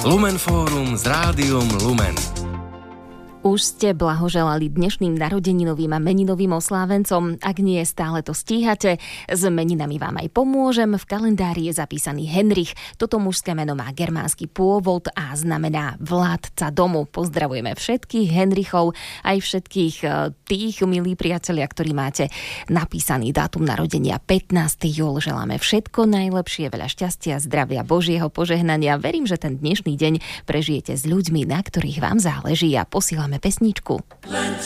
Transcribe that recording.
Lumen Fórum s Rádiom Lumen. Už ste blahoželali dnešným narodeninovým a meninovým oslávencom. Ak nie, stále to stíhate. S meninami vám aj pomôžem. V kalendári je zapísaný Henrich. Toto mužské meno má germánsky pôvod a znamená vládca domu. Pozdravujeme všetkých Henrichov, aj všetkých tých, milí priatelia, ktorí máte napísaný dátum narodenia 15. júl. Želáme všetko najlepšie, veľa šťastia, zdravia, Božieho požehnania. Verím, že ten dnešný deň prežijete s ľuďmi, na ktorých vám záleží, a posílame pesničku.